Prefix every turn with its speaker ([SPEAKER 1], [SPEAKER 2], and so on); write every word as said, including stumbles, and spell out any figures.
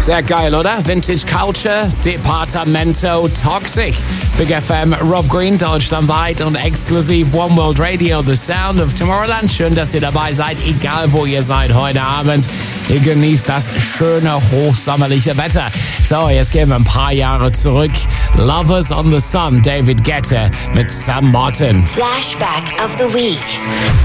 [SPEAKER 1] Sehr geil, oder? Vintage Culture, Departamento Toxic. Big F M, Rob Green, deutschlandweit und exklusiv One World Radio, The Sound of Tomorrowland. Schön, dass ihr dabei seid, egal wo ihr seid heute Abend. Ihr genießt das schöne, hochsommerliche Wetter. So, jetzt gehen wir ein paar Jahre zurück. Lovers on the Sun, David Guetta mit Sam Martin.
[SPEAKER 2] Flashback of the Week.